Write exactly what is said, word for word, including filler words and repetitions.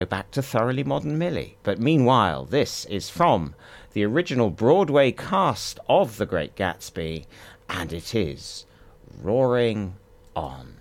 back to Thoroughly Modern Millie. But meanwhile, this is from the original Broadway cast of The Great Gatsby, and it is Roaring On.